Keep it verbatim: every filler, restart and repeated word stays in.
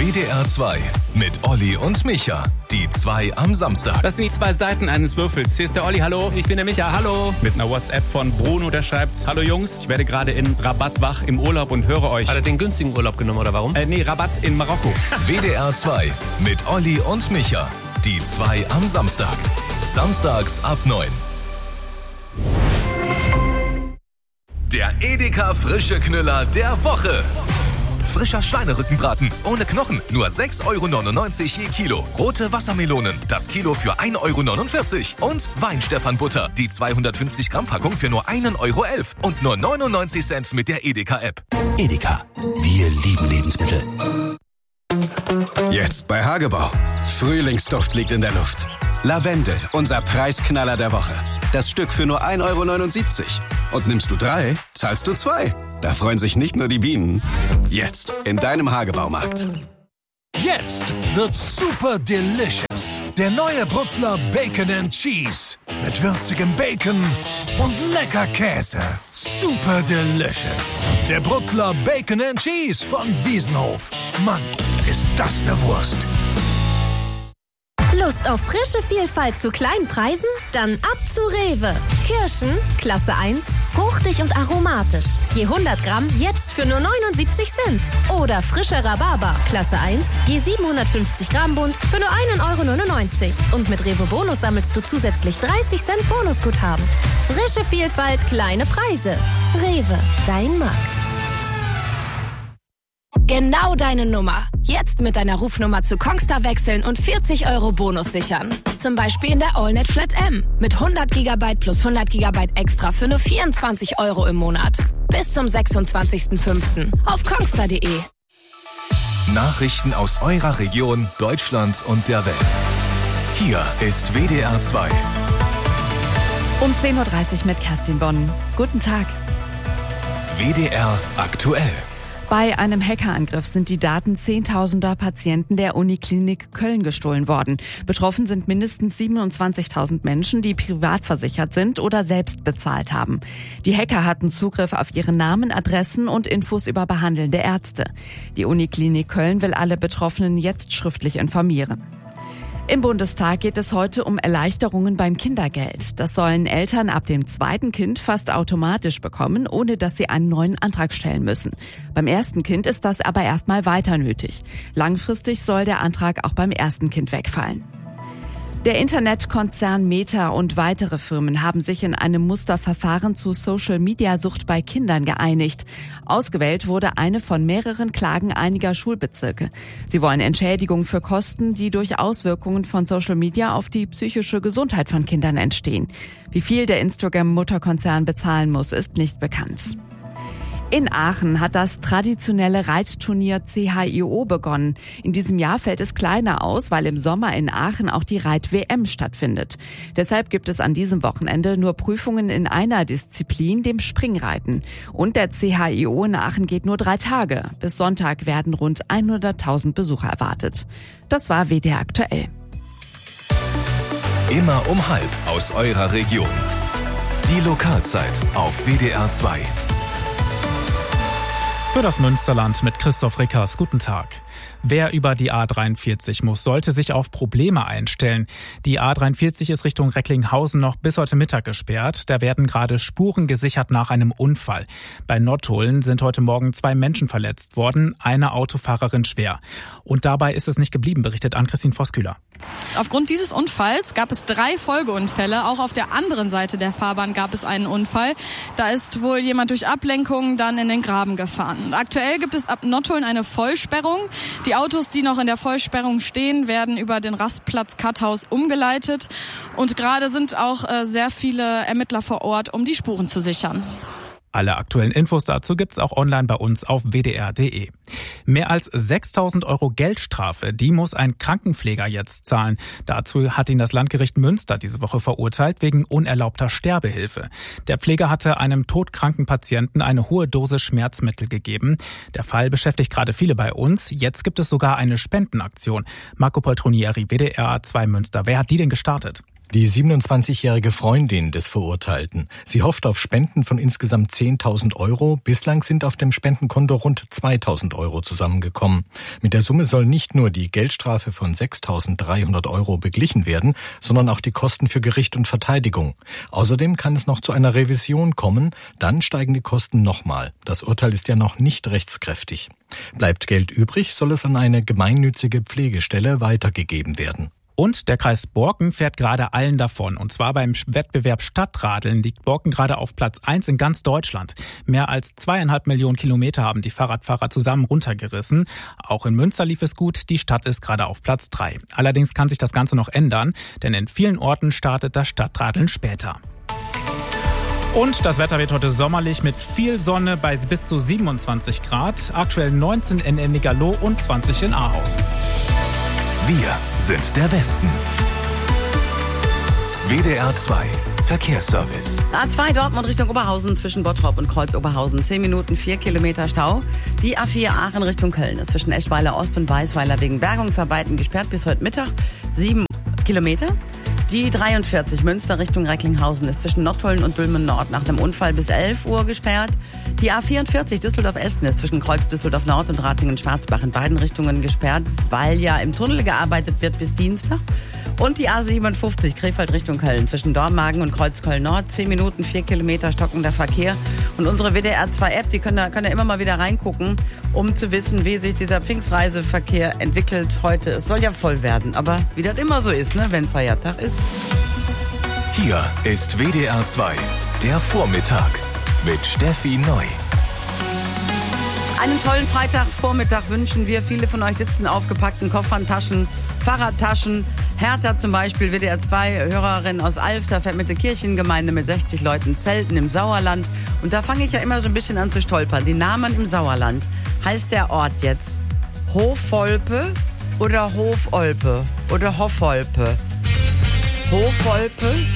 W D R zwei mit Olli und Micha. Die zwei am Samstag. Das sind die zwei Seiten eines Würfels. Hier ist der Olli, hallo. Ich bin der Micha, hallo. Mit einer WhatsApp von Bruno, der schreibt: Hallo Jungs, ich werde gerade in Rabat wach im Urlaub und höre euch. Hat er den günstigen Urlaub genommen oder warum? Äh, nee, Rabat in Marokko. W D R zwei mit Olli und Micha. Die zwei am Samstag. Samstags ab neun. Der Edeka frische Knüller der Woche. Frischer Schweinerückenbraten ohne Knochen, nur sechs Euro neunundneunzig je Kilo. Rote Wassermelonen, das Kilo für ein Euro neunundvierzig. Und Weinstephan-Butter, die zweihundertfünfzig Gramm Packung für nur ein Euro elf. Und nur neunundneunzig Cent mit der Edeka-App. Edeka, wir lieben Lebensmittel. Jetzt bei Hagebau. Frühlingsduft liegt in der Luft. Lavendel, unser Preisknaller der Woche. Das Stück für nur ein Euro neunundsiebzig. Und nimmst du drei, zahlst du zwei. Da freuen sich nicht nur die Bienen. Jetzt in deinem Hagebaumarkt. Jetzt wird's super delicious. Der neue Brutzler Bacon and Cheese. Mit würzigem Bacon und lecker Käse. Super delicious. Der Brutzler Bacon and Cheese von Wiesenhof. Mann, ist das eine Wurst. Lust auf frische Vielfalt zu kleinen Preisen? Dann ab zu Rewe. Kirschen, Klasse eins, fruchtig und aromatisch. Je hundert Gramm jetzt für nur neunundsiebzig Cent. Oder frischer Rhabarber, Klasse eins, je siebenhundertfünfzig Gramm Bund für nur ein Euro neunundneunzig. Und mit Rewe Bonus sammelst du zusätzlich dreißig Cent Bonusguthaben. Frische Vielfalt, kleine Preise. Rewe, dein Markt. Genau deine Nummer. Jetzt mit deiner Rufnummer zu Kongstar wechseln und vierzig Euro Bonus sichern. Zum Beispiel in der AllNet Flat M. Mit hundert Gigabyte plus hundert Gigabyte extra für nur vierundzwanzig Euro im Monat. Bis zum sechsundzwanzigsten fünften auf kongstar punkt de. Nachrichten aus eurer Region, Deutschland und der Welt. Hier ist W D R zwei. Um zehn Uhr dreißig mit Kerstin Bonn. Guten Tag. W D R aktuell. Bei einem Hackerangriff sind die Daten zehntausender Patienten der Uniklinik Köln gestohlen worden. Betroffen sind mindestens siebenundzwanzigtausend Menschen, die privat versichert sind oder selbst bezahlt haben. Die Hacker hatten Zugriff auf ihre Namen, Adressen und Infos über behandelnde Ärzte. Die Uniklinik Köln will alle Betroffenen jetzt schriftlich informieren. Im Bundestag geht es heute um Erleichterungen beim Kindergeld. Das sollen Eltern ab dem zweiten Kind fast automatisch bekommen, ohne dass sie einen neuen Antrag stellen müssen. Beim ersten Kind ist das aber erstmal weiter nötig. Langfristig soll der Antrag auch beim ersten Kind wegfallen. Der Internetkonzern Meta und weitere Firmen haben sich in einem Musterverfahren zu Social-Media-Sucht bei Kindern geeinigt. Ausgewählt wurde eine von mehreren Klagen einiger Schulbezirke. Sie wollen Entschädigung für Kosten, die durch Auswirkungen von Social Media auf die psychische Gesundheit von Kindern entstehen. Wie viel der Instagram-Mutterkonzern bezahlen muss, ist nicht bekannt. In Aachen hat das traditionelle Reitturnier C H I O begonnen. In diesem Jahr fällt es kleiner aus, weil im Sommer in Aachen auch die Reit-W M stattfindet. Deshalb gibt es an diesem Wochenende nur Prüfungen in einer Disziplin, dem Springreiten. Und der C H I O in Aachen geht nur drei Tage. Bis Sonntag werden rund hunderttausend Besucher erwartet. Das war W D R aktuell. Immer um halb aus eurer Region. Die Lokalzeit auf W D R zwei. Für das Münsterland mit Christoph Rickers. Guten Tag. Wer über die A dreiundvierzig muss, sollte sich auf Probleme einstellen. Die A dreiundvierzig ist Richtung Recklinghausen noch bis heute Mittag gesperrt. Da werden gerade Spuren gesichert nach einem Unfall. Bei Nottuln sind heute Morgen zwei Menschen verletzt worden, eine Autofahrerin schwer. Und dabei ist es nicht geblieben, berichtet Ann-Christine Voskühler. Aufgrund dieses Unfalls gab es drei Folgeunfälle. Auch auf der anderen Seite der Fahrbahn gab es einen Unfall. Da ist wohl jemand durch Ablenkung dann in den Graben gefahren. Aktuell gibt es ab Nottuln eine Vollsperrung. Die Autos, die noch in der Vollsperrung stehen, werden über den Rastplatz Katthaus umgeleitet. Und gerade sind auch äh, sehr viele Ermittler vor Ort, um die Spuren zu sichern. Alle aktuellen Infos dazu gibt's auch online bei uns auf w d r punkt d e. Mehr als sechstausend Euro Geldstrafe, die muss ein Krankenpfleger jetzt zahlen. Dazu hat ihn das Landgericht Münster diese Woche verurteilt wegen unerlaubter Sterbehilfe. Der Pfleger hatte einem todkranken Patienten eine hohe Dosis Schmerzmittel gegeben. Der Fall beschäftigt gerade viele bei uns. Jetzt gibt es sogar eine Spendenaktion. Marco Poltronieri, W D R zwei Münster. Wer hat die denn gestartet? Die siebenundzwanzigjährige Freundin des Verurteilten. Sie hofft auf Spenden von insgesamt zehntausend Euro. Bislang sind auf dem Spendenkonto rund zweitausend Euro zusammengekommen. Mit der Summe soll nicht nur die Geldstrafe von sechstausenddreihundert Euro beglichen werden, sondern auch die Kosten für Gericht und Verteidigung. Außerdem kann es noch zu einer Revision kommen. Dann steigen die Kosten nochmal. Das Urteil ist ja noch nicht rechtskräftig. Bleibt Geld übrig, soll es an eine gemeinnützige Pflegestelle weitergegeben werden. Und der Kreis Borken fährt gerade allen davon. Und zwar beim Wettbewerb Stadtradeln liegt Borken gerade auf Platz eins in ganz Deutschland. Mehr als zweieinhalb Millionen Kilometer haben die Fahrradfahrer zusammen runtergerissen. Auch in Münster lief es gut. Die Stadt ist gerade auf Platz drei. Allerdings kann sich das Ganze noch ändern, denn in vielen Orten startet das Stadtradeln später. Und das Wetter wird heute sommerlich mit viel Sonne bei bis zu siebenundzwanzig Grad. Aktuell neunzehn in Ennigerloh und zwanzig in Ahaus. Wir sind der Westen. W D R zwei Verkehrsservice. A zwei Dortmund Richtung Oberhausen zwischen Bottrop und Kreuz Oberhausen. zehn Minuten, vier Kilometer Stau. Die A vier Aachen Richtung Köln ist zwischen Eschweiler Ost und Weißweiler wegen Bergungsarbeiten gesperrt bis heute Mittag. sieben Kilometer. Die dreiundvierzig Münster Richtung Recklinghausen ist zwischen Nottuln und Dülmen Nord nach einem Unfall bis elf Uhr gesperrt. Die A vierundvierzig Düsseldorf-Esten ist zwischen Kreuz Düsseldorf Nord und Ratingen-Schwarzbach in beiden Richtungen gesperrt, weil ja im Tunnel gearbeitet wird bis Dienstag. Und die A siebenundfünfzig Krefeld Richtung Köln zwischen Dormagen und Kreuz Köln Nord. zehn Minuten, vier Kilometer stockender Verkehr. Und unsere W D R zwei App, die können da, können da immer mal wieder reingucken, um zu wissen, wie sich dieser Pfingstreiseverkehr entwickelt heute. Es soll ja voll werden, aber wie das immer so ist, ne, wenn Feiertag ist. Hier ist W D R zwei, der Vormittag mit Steffi Neu. Einen tollen Freitagvormittag wünschen wir. Viele von euch sitzen aufgepackten Koffern, Taschen, Fahrradtaschen. Hertha zum Beispiel, W D R zwei Hörerin aus Alfter, fährt mit der Kirchengemeinde mit sechzig Leuten zelten im Sauerland. Und da fange ich ja immer so ein bisschen an zu stolpern. Die Namen im Sauerland. Heißt der Ort jetzt Hofolpe oder Hofolpe oder Hoffolpe? Hofolpe